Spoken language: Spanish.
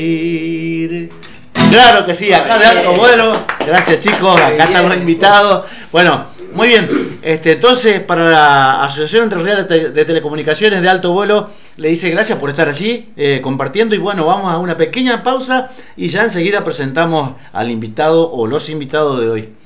Claro que sí, acá de alto vuelo. Gracias, chicos, acá están los invitados. Bueno, muy bien. Entonces, para la Asociación Entrerriana de Telecomunicaciones de Alto Vuelo, le dice gracias por estar allí compartiendo. Y bueno, vamos a una pequeña pausa y ya enseguida presentamos al invitado o los invitados de hoy.